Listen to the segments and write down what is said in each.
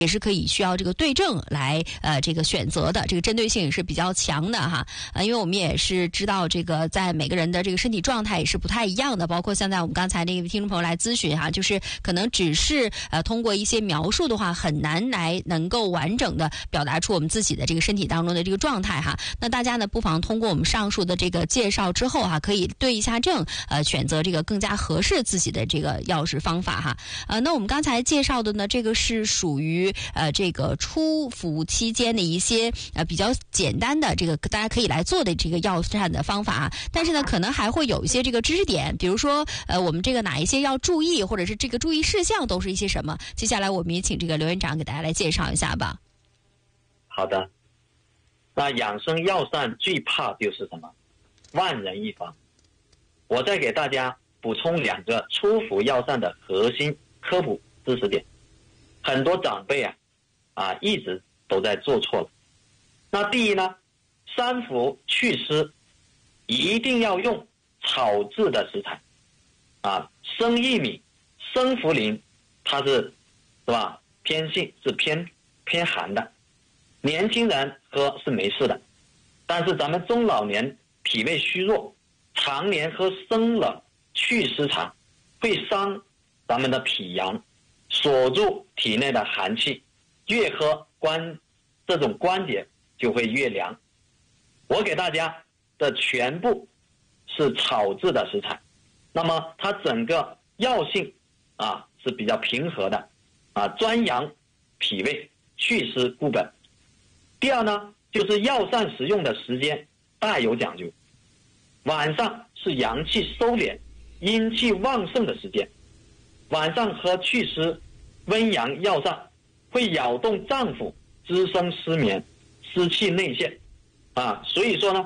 也是可以需要这个对症来这个选择的，这个针对性也是比较强的哈。因为我们也是知道这个在每个人的这个身体状态也是不太一样的，包括像在我们刚才那个听众朋友来咨询哈，就是可能只是通过一些描述的话，很难来能够完整的表达出我们自己的这个身体当中的这个状态哈。那大家呢不妨通过我们上述的这个介绍之后哈，可以对一下症，选择这个更加合适自己的这个药食方法哈。那我们刚才介绍的呢，这个是属于这个初服期间的一些比较简单的这个大家可以来做的这个药膳的方法啊。但是呢，可能还会有一些这个知识点，比如说我们这个哪一些要注意，或者是这个注意事项都是一些什么？接下来我们也请这个刘院长给大家来介绍一下吧。 好的，那养生药膳最怕就是什么？万人一方。我再给大家补充2个初服药膳的核心科普知识点，很多长辈一直都在做错了。那第一呢，3伏祛湿一定要用草制的食材生薏米、生茯苓，它是吧偏性是偏寒的，年轻人喝是没事的，但是咱们中老年脾胃虚弱，常年喝生冷祛湿茶，会伤咱们的脾阳，锁住体内的寒气，越喝这种关节就会越凉。我给大家的全部是草制的食材，那么它整个药性是比较平和的专养脾胃，祛湿固本。第二呢，就是药膳食用的时间大有讲究，晚上是阳气收敛、阴气旺盛的时间，晚上喝祛湿温阳药膳会扰动脏腑，滋生失眠、湿气内陷所以说呢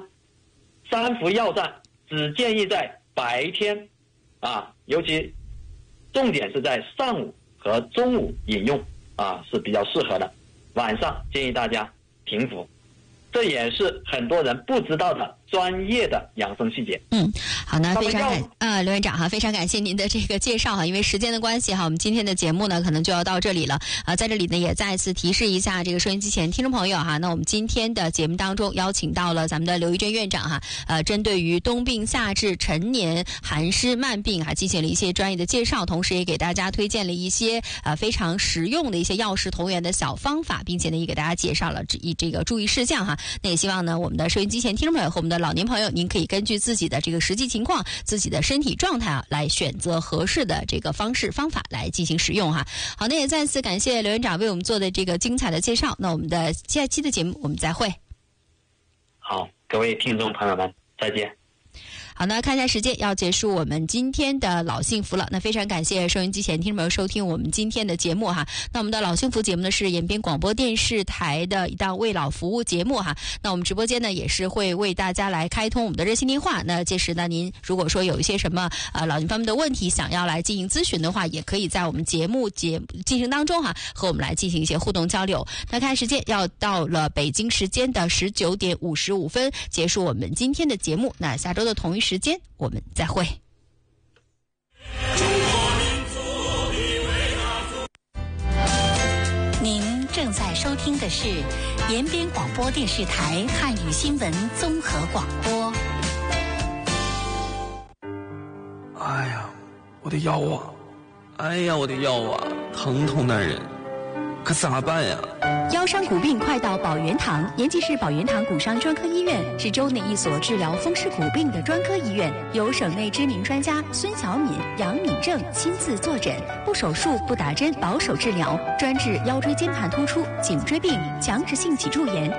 ，3伏药膳只建议在白天尤其重点是在上午和中午饮用是比较适合的，晚上建议大家停服。这也是很多人不知道的专业的养生细节。 好呢，非常刘院长非常感谢您的这个介绍因为时间的关系我们今天的节目呢可能就要到这里了在这里呢也再次提示一下这个收音机前听众朋友那我们今天的节目当中邀请到了咱们的刘一珍院长针对于冬病夏治、陈年寒湿慢病进行了一些专业的介绍，同时也给大家推荐了一些非常实用的一些药食同源的小方法，并且呢也给大家介绍了这个注意事项那也希望呢我们的收音机前听众朋友和我们的老年朋友，您可以根据自己的这个实际情况、自己的身体状态来选择合适的这个方法来进行使用好，那也再次感谢刘院长为我们做的这个精彩的介绍。那我们的下期的节目我们再会。 好，各位听众朋友们，再见。 好，那看一下时间，要结束我们今天的老幸福了。那非常感谢收音机前听众朋友收听我们今天的节目那我们的老幸福节目呢是延边广播电视台的一档为老服务节目那我们直播间呢也是会为大家来开通我们的热线电话。那届时呢，您如果说有一些什么老年方面的问题想要来进行咨询的话，也可以在我们节目进行当中和我们来进行一些互动交流。那看时间要到了北京时间的19点55分，结束我们今天的节目。那下周的同一时间我们再会。 您正在收听的是延边广播电视台汉语新闻综合广播。 哎呀，我的腰啊！哎呀，我的腰啊，疼痛难忍，可咋办呀？ 腰伤骨病快到保元堂，延吉市保元堂骨伤专科医院是州内一所治疗风湿骨病的专科医院，由省内知名专家孙小敏、杨敏正亲自坐诊，不手术、不打针，保守治疗，专治腰椎间盘突出、颈椎病、强直性脊柱炎、